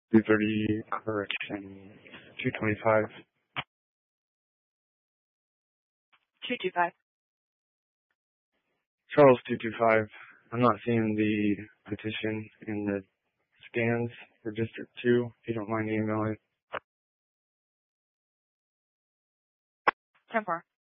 230, correction, 225. 225. Charles 225. I'm not seeing the petition in the scans for District 2. If you don't mind emailing. 10-4.